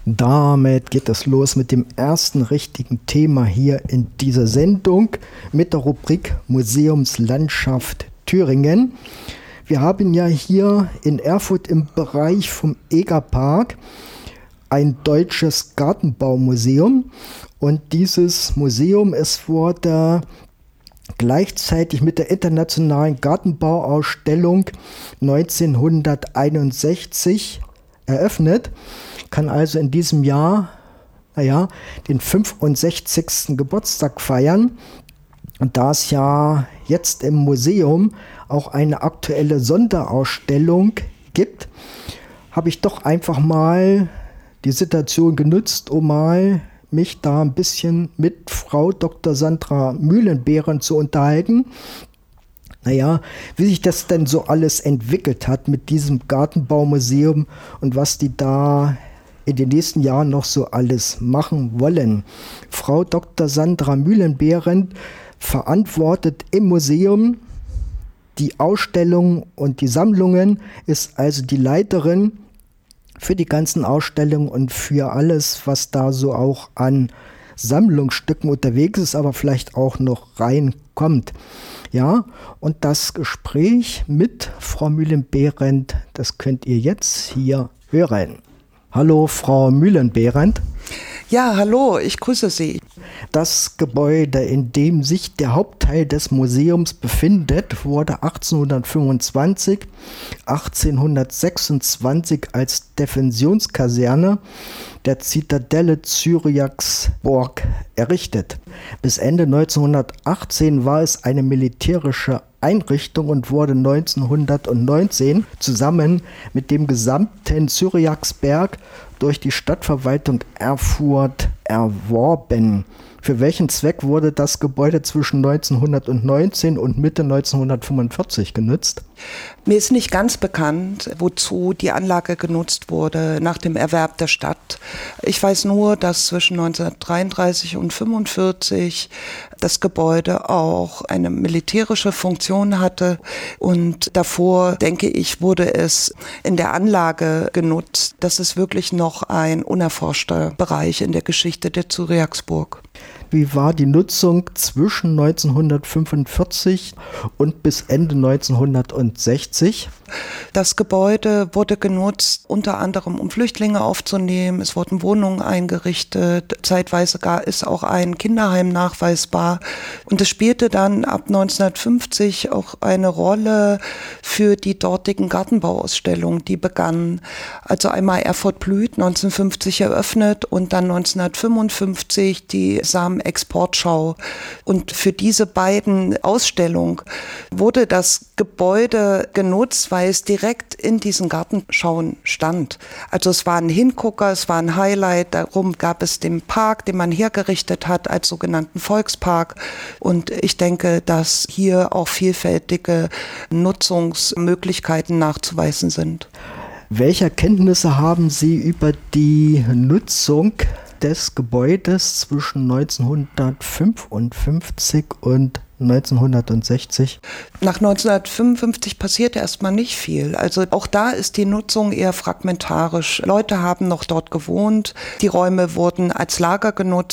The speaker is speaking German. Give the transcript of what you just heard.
Damit geht es los mit dem ersten richtigen Thema hier in dieser Sendung mit der Rubrik Museumslandschaft Thüringen. Wir haben ja hier in Erfurt im Bereich vom Egerpark ein deutsches Gartenbaumuseum und dieses Museum, es wurde gleichzeitig mit der internationalen Gartenbauausstellung 1961 eröffnet, kann also in diesem Jahr, den 65. Geburtstag feiern. Und da es ja jetzt im Museum auch eine aktuelle Sonderausstellung gibt, habe ich doch einfach mal die Situation genutzt, um mal mich da ein bisschen mit Frau Dr. Sandra Mühlenbehrend zu unterhalten. Wie sich das denn so alles entwickelt hat mit diesem Gartenbaumuseum und was die da in den nächsten Jahren noch so alles machen wollen. Frau Dr. Sandra Mühlenbehrend verantwortet im Museum die Ausstellungen und die Sammlungen, ist also die Leiterin für die ganzen Ausstellungen und für alles, was da so auch an Sammlungsstücken unterwegs ist, aber vielleicht auch noch reinkommt. Ja, und das Gespräch mit Frau Mühlenbehrend, das könnt ihr jetzt hier hören. Hallo, Frau Mühlenbehrend. Ja, hallo, ich grüße Sie. Das Gebäude, in dem sich der Hauptteil des Museums befindet, wurde 1825, 1826 als Defensionskaserne der Zitadelle Syriaksburg errichtet. Bis Ende 1918 war es eine militärische Einrichtung und wurde 1919 zusammen mit dem gesamten Syriaksberg durch die Stadtverwaltung Erfurt erworben. Für welchen Zweck wurde das Gebäude zwischen 1919 und Mitte 1945 genutzt? Mir ist nicht ganz bekannt, wozu die Anlage genutzt wurde nach dem Erwerb der Stadt. Ich weiß nur, dass zwischen 1933 und 1945 das Gebäude auch eine militärische Funktion hatte und davor, denke ich, wurde es in der Anlage genutzt. Das ist wirklich noch ein unerforschter Bereich in der Geschichte der Syriaksburg. Wie war die Nutzung zwischen 1945 und bis Ende 1960? Das Gebäude wurde genutzt, unter anderem um Flüchtlinge aufzunehmen. Es wurden Wohnungen eingerichtet. Zeitweise ist auch ein Kinderheim nachweisbar. Und es spielte dann ab 1950 auch eine Rolle für die dortigen Gartenbauausstellungen, die begannen. Also einmal Erfurt blüht, 1950 eröffnet und dann 1955 die Samenexportschau. Und für diese beiden Ausstellungen wurde das Gebäude genutzt, weil es direkt in diesen Gartenschauen stand. Also es war ein Hingucker, es war ein Highlight, darum gab es den Park, den man hergerichtet hat als sogenannten Volkspark. Und ich denke, dass hier auch vielfältige Nutzungsmöglichkeiten nachzuweisen sind. Welche Erkenntnisse haben Sie über die Nutzung des Gebäudes zwischen 1955 und 1960? Nach 1955 passierte erstmal nicht viel. Also auch da ist die Nutzung eher fragmentarisch. Leute haben noch dort gewohnt. Die Räume wurden als Lager genutzt.